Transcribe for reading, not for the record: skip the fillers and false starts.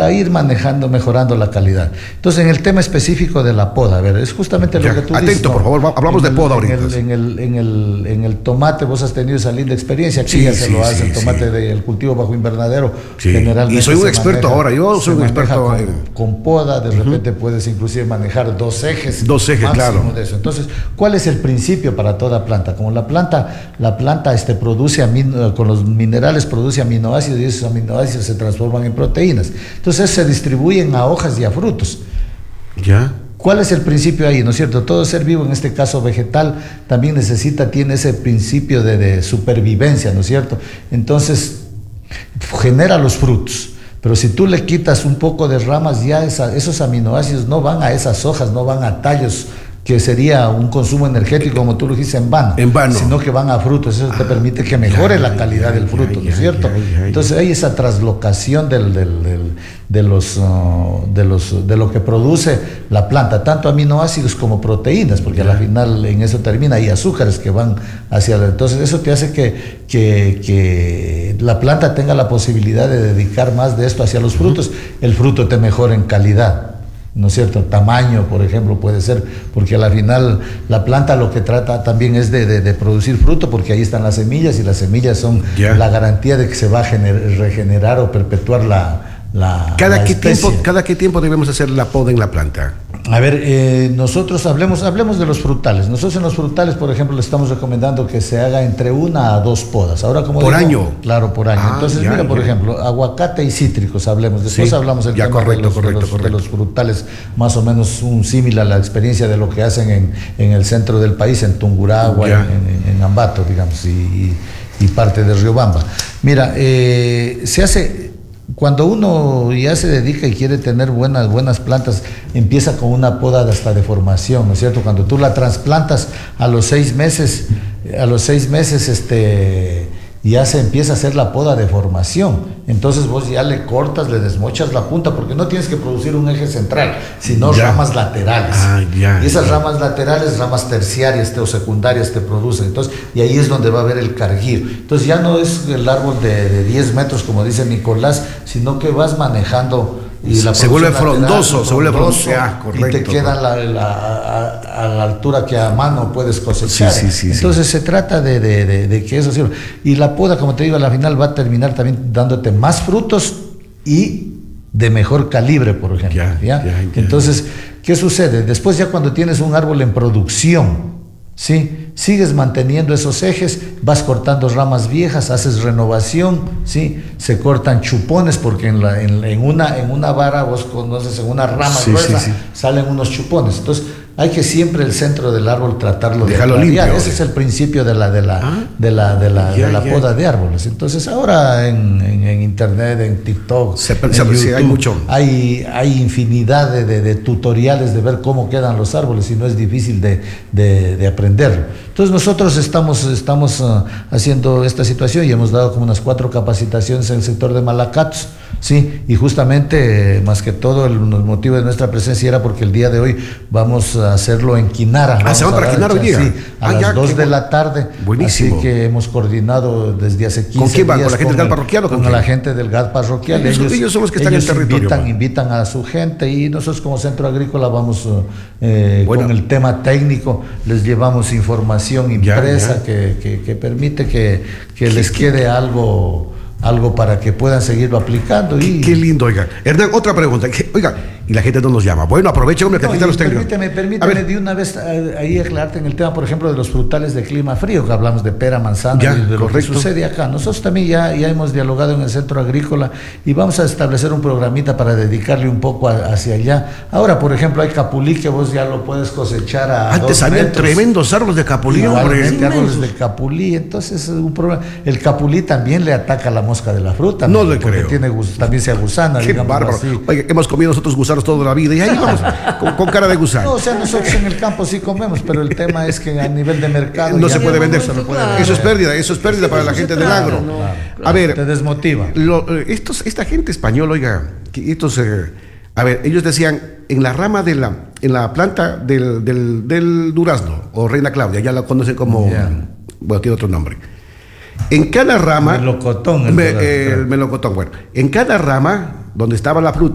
para ir manejando, mejorando la calidad. Entonces, en el tema específico de la poda, a ver, es justamente lo que tú dices. Atento, por favor, hablamos de poda ahorita. En el tomate vos has tenido esa linda experiencia, aquí ya se lo hace el tomate del cultivo bajo invernadero, generalmente. Y soy un experto ahora, yo soy un experto con poda, de repente puedes inclusive manejar dos ejes, claro. De eso. Entonces, ¿cuál es el principio para toda planta? Como la planta produce con los minerales produce aminoácidos y esos aminoácidos se transforman en proteínas. Entonces se distribuyen a hojas y a frutos. Ya. ¿Cuál es el principio ahí? ¿No es cierto? Todo ser vivo, en este caso vegetal, también tiene ese principio de supervivencia, ¿no es cierto? Entonces, genera los frutos. Pero si tú le quitas un poco de ramas, ya esos aminoácidos no van a esas hojas, no van a tallos, que sería un consumo energético, como tú lo dijiste, en vano, sino que van a frutos. Eso te permite que mejore la calidad del fruto, ¿no es cierto? Entonces hay esa traslocación de lo que produce la planta, tanto aminoácidos como proteínas, porque al final en eso termina, hay azúcares que van entonces eso te hace que la planta tenga la posibilidad de dedicar más de esto hacia los frutos. El fruto te mejora en calidad, ¿no es cierto? Tamaño, por ejemplo, puede ser, porque al final la planta lo que trata también es de producir fruto, porque ahí están las semillas, y las semillas son la garantía de que se va a regenerar o perpetuar ¿Cada qué tiempo debemos hacer la poda en la planta? A ver, nosotros hablemos de los frutales. Nosotros en los frutales, por ejemplo, le estamos recomendando que se haga entre 1 a 2 podas. Ahora, como ¿Por año? Claro, por año. Entonces, por ejemplo, aguacate y cítricos hablemos. Después hablamos del tema de los frutales, más o menos un símil a la experiencia de lo que hacen en el centro del país, en Tungurahua, en Ambato, digamos, y parte de Riobamba. Mira, se hace... Cuando uno ya se dedica y quiere tener buenas plantas, empieza con una poda hasta de formación, ¿no es cierto? Cuando tú la trasplantas a los 6 meses, ya se empieza a hacer la poda de formación. Entonces vos ya le cortas, le desmochas la punta, porque no tienes que producir un eje central, sino ramas laterales. Y esas ramas laterales, ramas terciarias o secundarias te producen. Entonces, y ahí es donde va a haber el carguío. Entonces ya no es el árbol de 10 metros, como dice Nicolás, sino que vas manejando. Y se vuelve frondoso, y te queda a la altura que a mano puedes cosechar. Entonces se trata de que eso sirva. Y la poda, como te digo, al final va a terminar también dándote más frutos y de mejor calibre, por ejemplo. Entonces, ¿qué sucede? Después, ya cuando tienes un árbol en producción, ¿sí? Sigues manteniendo esos ejes, vas cortando ramas viejas, haces renovación, ¿sí? Se cortan chupones, porque en una vara, vos conoces, en una rama gruesa, salen unos chupones. Entonces, hay que siempre el centro del árbol tratarlo de dejarlo limpio. Ese es el principio de la poda de árboles. Entonces, ahora en internet, en TikTok, en YouTube, hay mucho. Hay infinidad de tutoriales de ver cómo quedan los árboles, y no es difícil de aprenderlo. Entonces, nosotros estamos haciendo esta situación y hemos dado como unas 4 capacitaciones en el sector de Malacatos, ¿sí? Y justamente, más que todo, el motivo de nuestra presencia era porque el día de hoy vamos a hacerlo en Quinara. ¿Se van para Quinara hoy día? Sí, a las 2 de la tarde. Buenísimo. Así que hemos coordinado desde hace 15 días. ¿Con quién van? ¿Con la gente del GAD parroquial o con la gente del GAD parroquial? Ellos son los que están en el territorio. Invitan a su gente, y nosotros como centro agrícola vamos con el tema técnico, les llevamos información impresa que permite que les quede algo para que puedan seguirlo aplicando. Qué lindo, oiga. Hernán, otra pregunta. Oiga, y la gente no nos llama. Bueno, aprovecha, hombre, que los técnicos. Permíteme de una vez ahí aclararte en el tema, por ejemplo, de los frutales de clima frío, que hablamos de pera, manzana, y de lo que sucede acá. Nosotros también ya hemos dialogado en el centro agrícola, y vamos a establecer un programita para dedicarle un poco hacia allá. Ahora, por ejemplo, hay capulí, que vos ya lo puedes cosechar a antes había tremendos árboles de capulí, árboles de capulí. Entonces es un problema. El capulí también le ataca la mosca de la fruta. No le creo. También se agusana. Qué bárbaro. Oye, hemos comido nosotros gusanos toda la vida, y ahí vamos con cara de gusano. No, o sea, nosotros en el campo sí comemos, pero el tema es que a nivel de mercado no se puede vender. Eso es pérdida para la gente del agro. A ver, te desmotiva. Esta gente española, oiga, a ver, ellos decían, en la planta del durazno, o Reina Claudia, ya la conocen como, bueno, tiene otro nombre. En cada rama... Melocotón. El melocotón, bueno. En cada rama donde estaba la fruta,